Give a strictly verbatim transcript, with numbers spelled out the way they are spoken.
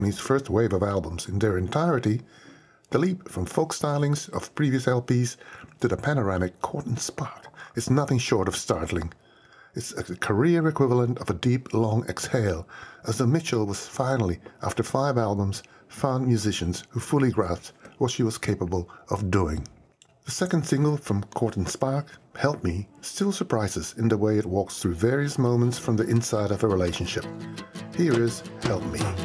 Courtney's first wave of albums in their entirety, the leap from folk stylings of previous L Ps to the panoramic Court and Spark is nothing short of startling. It's a career equivalent of a deep, long exhale, as though Mitchell was finally, after five albums, found musicians who fully grasped what she was capable of doing. The second single from Court and Spark, Help Me, still surprises in the way it walks through various moments from the inside of a relationship. Here is Help Me.